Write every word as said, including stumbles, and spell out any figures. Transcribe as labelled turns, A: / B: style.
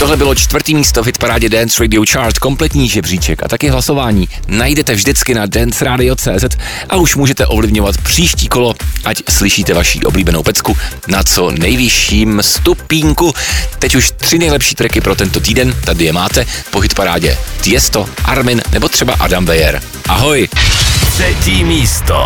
A: Tohle bylo čtvrtý místo v hitparádě Dance Radio Chart. Kompletní žebříček a taky hlasování najdete vždycky na dance radio tečka cé zet a už můžete ovlivňovat příští kolo, ať slyšíte vaši oblíbenou pecku na co nejvyšším stupínku. Teď už tři nejlepší tracky pro tento týden, tady je máte po hitparádě Tiesto, Armin nebo třeba Adam Beyer. Ahoj!
B: Třetí místo.